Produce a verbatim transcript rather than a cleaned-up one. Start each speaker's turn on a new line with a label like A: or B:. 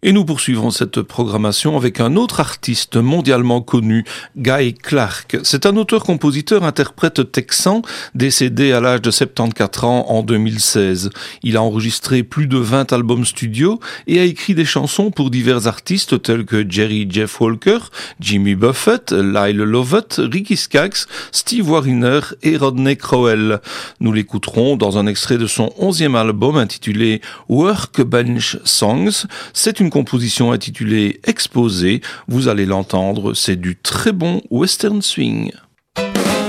A: Et nous poursuivons cette programmation avec un autre artiste mondialement connu, Guy Clark. C'est un auteur-compositeur-interprète texan décédé à l'âge de soixante-quatorze ans en deux mille seize. Il a enregistré plus de vingt albums studio et a écrit des chansons pour divers artistes tels que Jerry Jeff Walker, Jimmy Buffett, Lyle Lovett, Ricky Skaggs, Steve Wariner et Rodney Crowell. Nous l'écouterons dans un extrait de son onzième album intitulé Workbench Songs. C'est une composition intitulée Exposé. Vous allez l'entendre, c'est du très bon western swing.